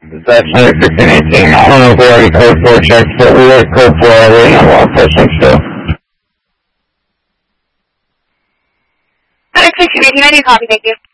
That's not anything. I don't know if we already code 4 checked, but we already code 4 already. I want to check still. Alright, 6 I do copy, thank you.